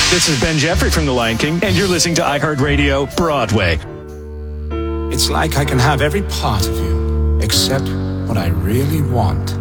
This is Ben Jeffrey from The Lion King, and you're listening to iHeartRadio Broadway. It's like I can have every part of you, except what I really want.